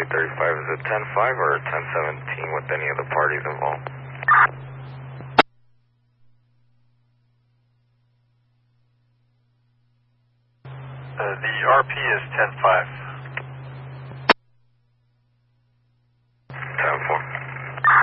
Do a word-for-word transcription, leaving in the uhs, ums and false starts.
Highway thirty-five, is it ten five or ten seventeen with any of the parties involved? Uh, the R P is ten five.